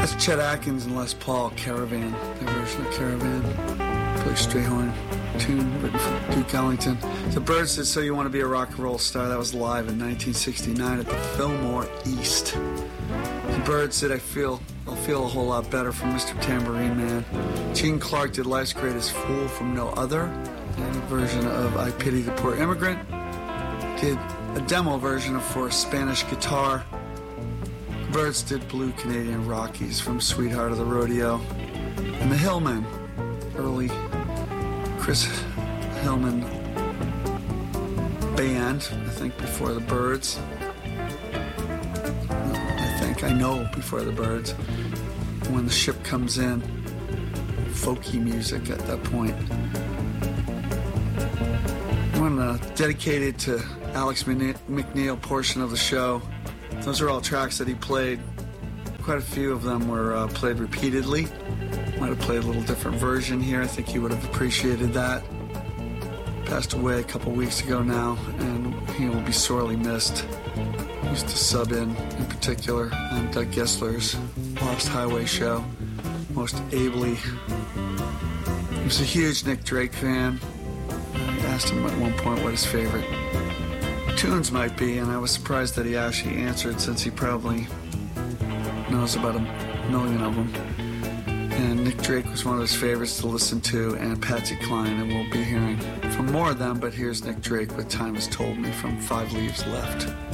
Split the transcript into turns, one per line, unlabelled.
That's Chet Atkins and Les Paul, Caravan, their version of Caravan. Play straight horn tune written for Duke Ellington. The Byrds did So You Want to Be a Rock and Roll Star. That was live in 1969 at the Fillmore East. The Byrds did I'll Feel a Whole Lot Better from Mr. Tambourine Man. Gene Clark did Life's Greatest Fool from No Other, and a version of I Pity the Poor Immigrant. Did a demo version of For Spanish Guitar. The Byrds did Blue Canadian Rockies from Sweetheart of the Rodeo. And the Hillmen, early Chris Hillman band, I think before the Byrds. I know before the Byrds. When the Ship Comes In, folky music at that point. One dedicated to Alex McNeil portion of the show. Those are all tracks that he played. Quite a few of them were played repeatedly. Might have played a little different version here. I think he would have appreciated that. Passed away a couple weeks ago now, and he will be sorely missed. He used to sub in particular, on Doug Gessler's Lost Highway show, most ably. He was a huge Nick Drake fan. I asked him at one point what his favorite tunes might be, and I was surprised that he actually answered, since he probably knows about a million of them. And Nick Drake was one of his favorites to listen to, and Patsy Cline, and we'll be hearing from more of them, but here's Nick Drake with Time Has Told Me from Five Leaves Left.